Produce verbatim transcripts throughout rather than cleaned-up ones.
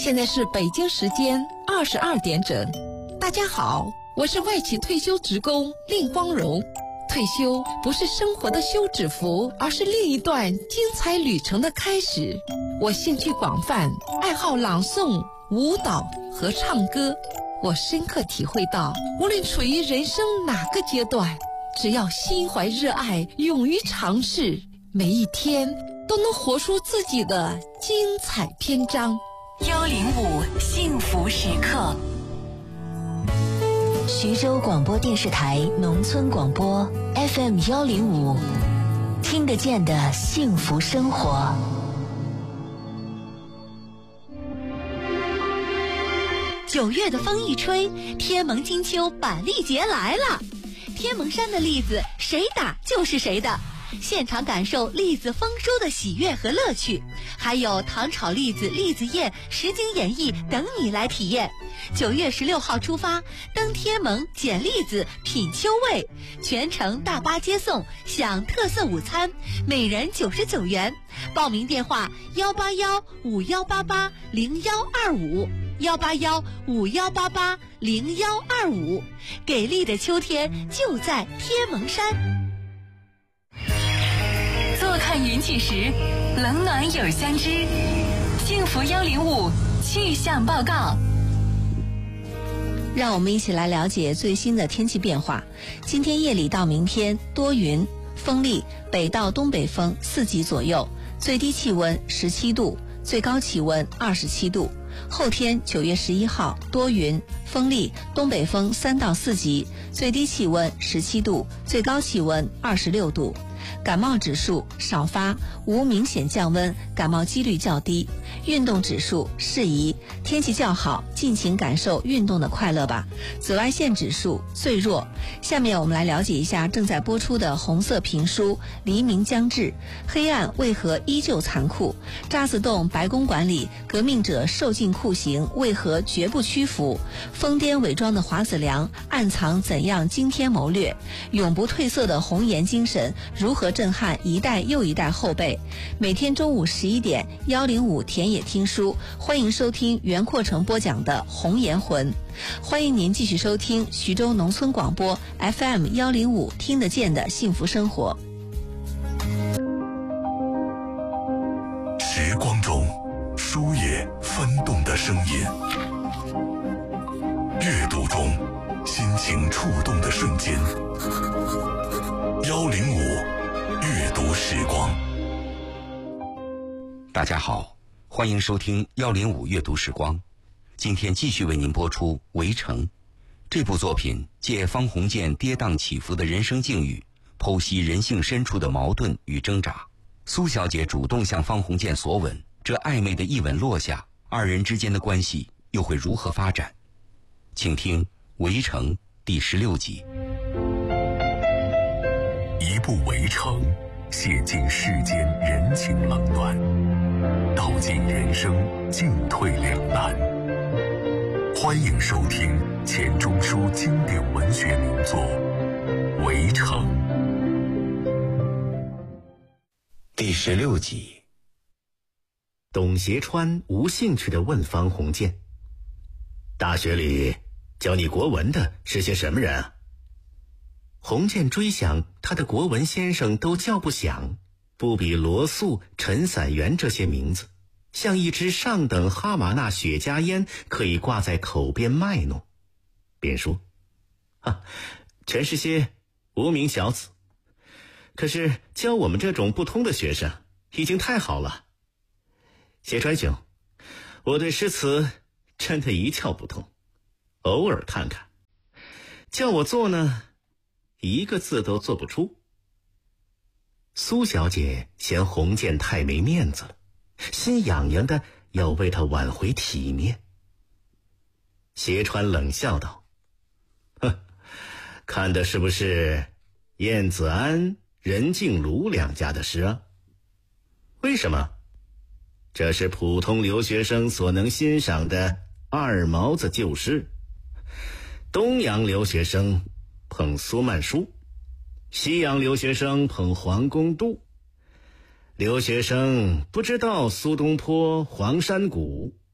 现在是北京时间二十二点整。大家好，我是外企退休职工令光荣。退休不是生活的休止符，而是另一段精彩旅程的开始。我兴趣广泛，爱好朗诵、舞蹈和唱歌。我深刻体会到，无论处于人生哪个阶段，只要心怀热爱，勇于尝试，每一天都能活出自己的精彩篇章。 幺零五幸福时刻，徐州广播电视台农村广播 F M 幺零五，听得见的幸福生活。 九月的风一吹，天蒙金秋板栗节来了。天蒙山的栗子谁打就是谁的，现场感受栗子丰收的喜悦和乐趣，还有糖炒栗子、栗子宴、实景演绎等你来体验。九月十六号出发，登天蒙捡栗子品秋味，全程大巴接送，享特色午餐，每人九十九元。报名电话幺八幺五幺八八零幺二五幺八幺五幺八八零幺二五。给力的秋天就在天蒙山。 坐看云起时，冷暖有相知。幸福幺零五气象报告。 让我们一起来了解最新的天气变化。今天夜里到明天多云，风力北到东北风四级左右，最低气温十七度，最高气温二十七度。后天九月十一号多云，风力东北风三到四级，最低气温十七度，最高气温二十六度。感冒指数少发，无明显降温，感冒几率较低。运动指数适宜，天气较好，尽情感受运动的快乐吧。紫外线指数最弱。下面我们来了解一下正在播出的红色评书《黎明将至》，黑暗为何依旧残酷？渣滓洞白宫馆里革命者受尽酷刑，为何绝不屈服？疯癫伪装的华子良暗藏怎样惊天谋略？永不褪色的红颜精神如何震撼一代又一代后辈？每天中午十一点，幺零五田野听书，欢迎收听袁阔成播讲的《红颜魂》。欢迎您继续收听徐州农村广播 F M 幺零五，听得见的幸福生活。 时光中书页翻动的声音，阅读中心情触动的瞬间。幺零五阅读时光。 大家好，欢迎收听幺零五阅读时光。今天继续为您播出《围城》这部作品，借方鸿渐跌宕起伏的人生境遇，剖析人性深处的矛盾与挣扎。苏小姐主动向方鸿渐索吻，这暧昧的一吻落下，二人之间的关系又会如何发展？请听《围城》第十六集。 一部《围城》，写尽世间人情冷暖，道尽人生进退两难。欢迎收听钱钟书经典文学名作《围城》 第十六集。 董协川无兴趣地问方鸿渐：大学里教你国文的是些什么人啊？鸿渐追想他的国文先生都叫不响，不比罗素、陈散元这些名字，像一支上等哈瓦那雪茄烟，可以挂在口边卖弄。便说：啊，全是些无名小子，可是教我们这种不通的学生已经太好了。协川兄，我对诗词真的一窍不通，偶尔看看，叫我做呢，一个字都做不出。苏小姐嫌鸿渐太没面子了，心痒痒的要为他挽回体面。协川冷笑道：哼，看的是不是晏子安、任敬庐两家的诗啊？为什么？这是普通留学生所能欣赏的二毛子旧诗。东洋留学生捧苏曼殊，西洋留学生捧黄公度。留学生不知道苏东坡、黄山谷，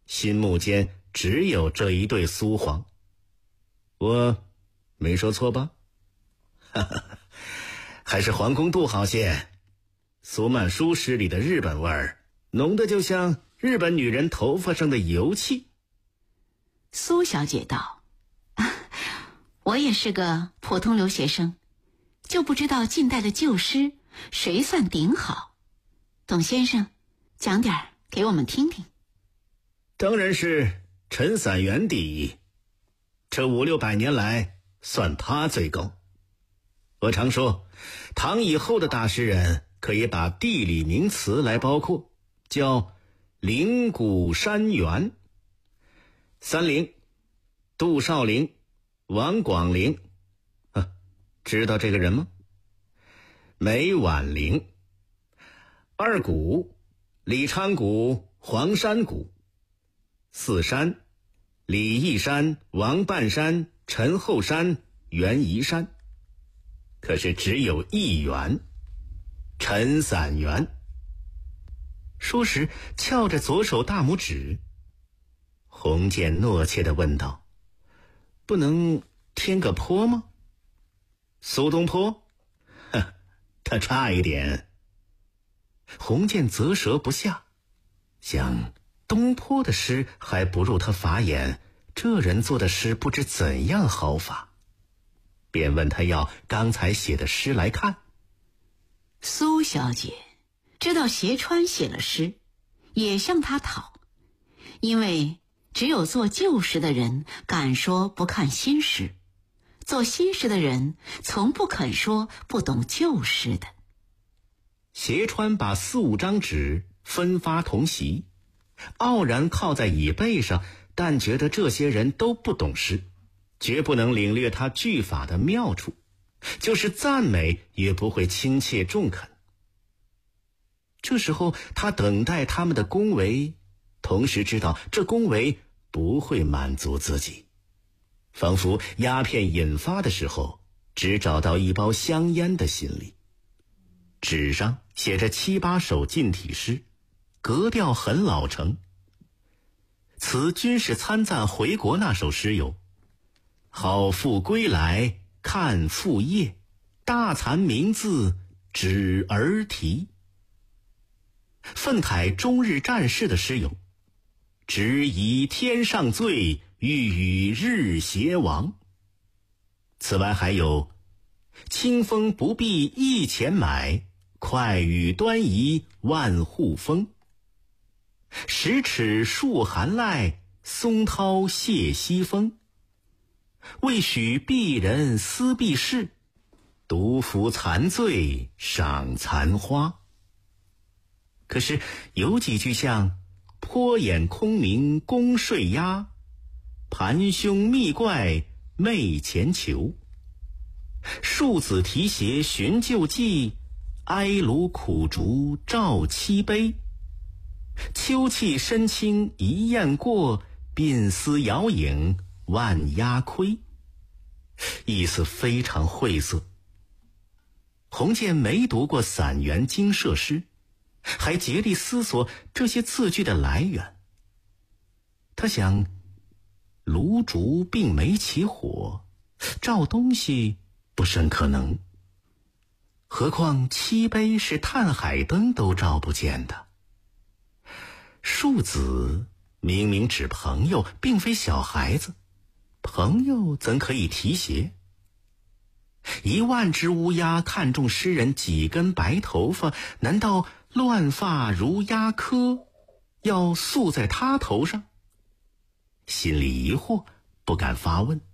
心目间只有这一对苏黄。我没说错吧？哈哈，还是黄公渡好些。苏曼殊诗里的日本味儿，浓得就像日本女人头发上的油漆。 苏小姐道：我也是个普通留学生，就不知道近代的旧诗谁算顶好。董先生，讲点儿给我们听听。 当然是陈散元第一，这五六百年来算他最高。我常说，唐以后的大诗人可以把地理名词来包括，叫陵谷山原。三陵，杜少陵、王广陵，啊，知道这个人吗？梅婉陵。二谷，李昌谷、黄山谷。四山，李义山、王半山、陈后山、袁宜山。可是只有一元，陈散元。说时翘着左手大拇指。洪建懦怯地问道：不能添个坡吗？苏东坡？哼，他差一点。洪建啧舌不下，想东坡的诗还不入他法眼，这人做的诗不知怎样好法，便问他要刚才写的诗来看。 苏小姐知道斜川写了诗，也向他讨，因为只有做旧诗的人敢说不看新诗，做新诗的人从不肯说不懂旧诗的。 斜川把四五张纸分发同席，傲然靠在椅背上，但觉得这些人都不懂诗，绝不能领略他句法的妙处，就是赞美也不会亲切中肯。这时候他等待他们的恭维，同时知道这恭维不会满足自己，仿佛鸦片引发的时候只找到一包香烟的心理。纸上写着七八首近体诗，格调很老成。此军事参赞回国那首诗有：好赋归来看父业，大惭名字纸儿题。愤慨中日战事的诗有：直疑天上罪，欲与日协亡。此外还有：清风不必一钱买，快雨端移万户风。十尺树寒赖，松涛泄西风。未许鄙人思鄙事，独服残醉赏残花。可是有几句像坡眼空明宫睡鸦，盘胸密怪媚前求。庶子提携寻旧迹，哀炉苦竹照凄悲。秋气深清一雁过，鬓丝摇影万鸦窥。意思非常晦涩。洪建没读过散元经社诗，还竭力思索这些字句的来源。他想，炉烛并没起火，照东西不甚可能。何况七杯是探海灯都照不见的。庶子明明指朋友，并非小孩子，朋友怎可以提携？一万只乌鸦看中诗人几根白头发，难道乱发如鸦科要宿在他头上？心里疑惑，不敢发问。